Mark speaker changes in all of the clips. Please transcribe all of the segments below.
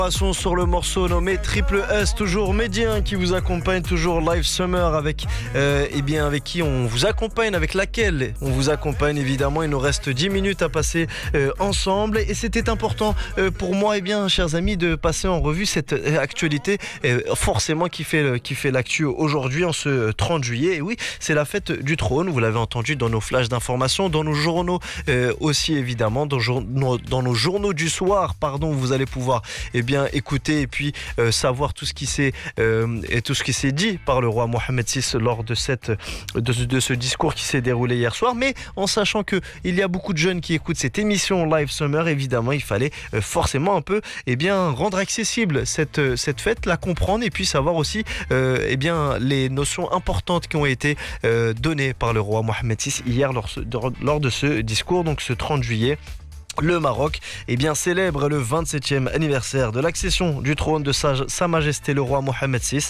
Speaker 1: Sur le morceau nommé Triple S, toujours Médien qui vous accompagne, toujours Live Summer avec avec qui on vous accompagne, avec laquelle on vous accompagne évidemment. Il nous reste 10 minutes à passer ensemble et c'était important pour moi chers amis, de passer en revue cette actualité forcément qui fait l'actu aujourd'hui en ce 30 juillet. Et oui, c'est la fête du trône, vous l'avez entendu dans nos flashs d'information, dans nos journaux aussi évidemment, dans nos journaux du soir, vous allez pouvoir écouter et puis savoir tout ce qui s'est dit par le roi Mohammed VI lors de ce discours qui s'est déroulé hier soir. Mais en sachant que il y a beaucoup de jeunes qui écoutent cette émission Live Summer, évidemment il fallait forcément un peu rendre accessible cette fête, la comprendre et puis savoir aussi les notions importantes qui ont été données par le roi Mohammed VI hier lors de ce discours, donc ce 30 juillet. Le Maroc célèbre le 27e anniversaire de l'accession du trône de Sa Majesté le roi Mohammed VI.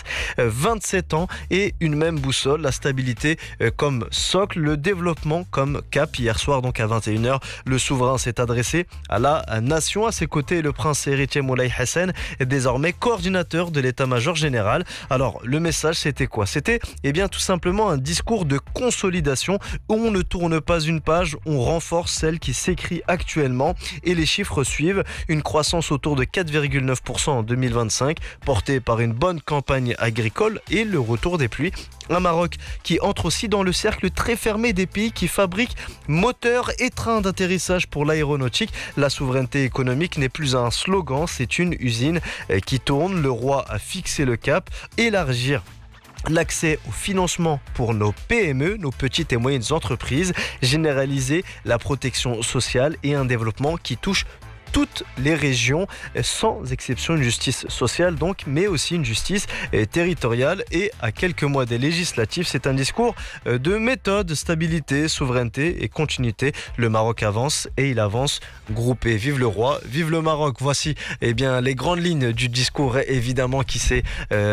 Speaker 1: 27 ans et une même boussole, la stabilité comme socle, le développement comme cap. Hier soir, donc à 21h, le souverain s'est adressé à la nation. À ses côtés, le prince héritier Moulay Hassan est désormais coordinateur de l'état-major général. Alors, le message, c'était quoi ? C'était tout simplement un discours de consolidation où on ne tourne pas une page, on renforce celle qui s'écrit actuellement. Et les chiffres suivent, une croissance autour de 4,9% en 2025, portée par une bonne campagne agricole et le retour des pluies. Un Maroc qui entre aussi dans le cercle très fermé des pays qui fabriquent moteurs et trains d'atterrissage pour l'aéronautique. La souveraineté économique n'est plus un slogan, c'est une usine qui tourne. Le roi a fixé le cap, élargir l'accès au financement pour nos PME, nos petites et moyennes entreprises, généraliser la protection sociale et un développement qui touche toutes les régions, sans exception, une justice sociale donc, mais aussi une justice territoriale. Et à quelques mois des législatives, c'est un discours de méthode, stabilité, souveraineté et continuité. Le Maroc avance et il avance groupé. Vive le roi, vive le Maroc. Voici les grandes lignes du discours évidemment qui s'est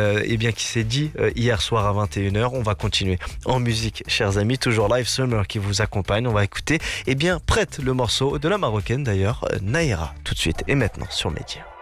Speaker 1: dit hier soir à 21h. On va continuer en musique, chers amis, toujours Live Summer qui vous accompagne. On va écouter Prête, le morceau de la Marocaine d'ailleurs, Naïra, tout de suite et maintenant sur Média.